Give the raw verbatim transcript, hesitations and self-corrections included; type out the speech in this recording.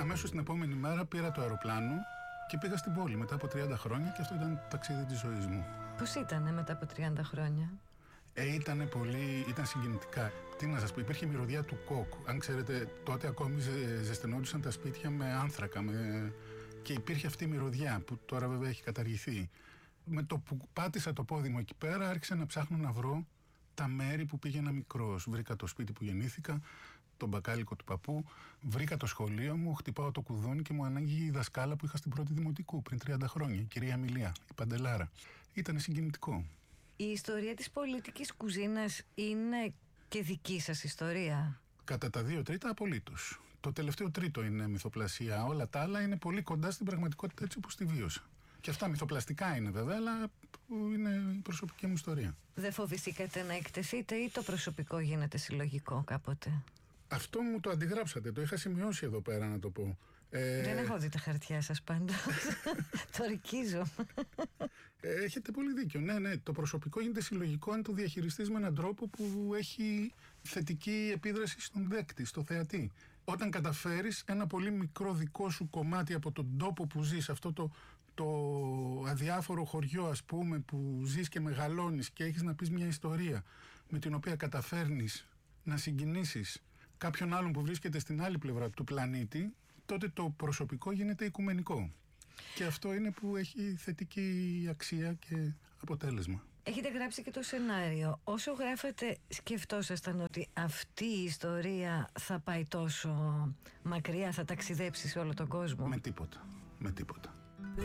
Αμέσως την επόμενη μέρα πήρα το αεροπλάνο και πήγα στην πόλη μετά από τριάντα χρόνια και αυτό ήταν το ταξίδι της ζωής μου. Πώς ήτανε μετά από τριάντα χρόνια? Ε, ήταν πολύ, ήταν συγκινητικά. Τι να σας πω, υπήρχε η μυρωδιά του κόκκου. Αν ξέρετε, τότε ακόμη ζε, ζεσθενόντουσαν τα σπίτια με άνθρακα με... και υπήρχε αυτή η μυρωδιά που τώρα βέβαια έχει καταργηθεί. Με το που πάτησα το πόδι μου εκεί πέρα, άρχισα να ψάχνω να βρω τα μέρη που πήγαινα μικρός. Βρήκα το σπίτι που γεννήθηκα, τον μπακάλικο του παππού, βρήκα το σχολείο μου, χτυπάω το κουδούνι και μου ανάγκη η δασκάλα που είχα στην πρώτη δημοτικού πριν τριάντα χρόνια, η κυρία Μιλία, η Παντελάρα. Ήταν συγκινητικό. Η ιστορία της πολιτικής κουζίνας είναι και δική σας ιστορία? Κατά τα δύο τρίτα απολύτως. Το τελευταίο τρίτο είναι μυθοπλασία. Όλα τα άλλα είναι πολύ κοντά στην πραγματικότητα έτσι όπως τη βίωσα. Και αυτά μυθοπλαστικά είναι βέβαια, αλλά είναι η προσωπική μου ιστορία. Δεν φοβηθήκατε να εκτεθείτε ή το προσωπικό γίνεται συλλογικό κάποτε? Αυτό μου το αντιγράψατε, το είχα σημειώσει εδώ πέρα να το πω. Ε... Δεν έχω δει τα χαρτιά σας πάντως. Το ρικίζω. Έχετε πολύ δίκιο. Ναι, ναι, το προσωπικό γίνεται συλλογικό αν το διαχειριστείς με έναν τρόπο που έχει θετική επίδραση στον δέκτη, στο θεατή. Όταν καταφέρεις ένα πολύ μικρό δικό σου κομμάτι από τον τόπο που ζεις, αυτό το, το αδιάφορο χωριό ας πούμε που ζεις και μεγαλώνεις και έχεις να πεις μια ιστορία με την οποία καταφέρνεις να συγκινήσεις κάποιον άλλον που βρίσκεται στην άλλη πλευρά του πλανήτη, τότε το προσωπικό γίνεται οικουμενικό. Και αυτό είναι που έχει θετική αξία και αποτέλεσμα. Έχετε γράψει και το σενάριο. Όσο γράφετε, σκεφτόσασταν ότι αυτή η ιστορία θα πάει τόσο μακριά, θα ταξιδέψει σε όλο τον κόσμο? Με τίποτα. Με τίποτα.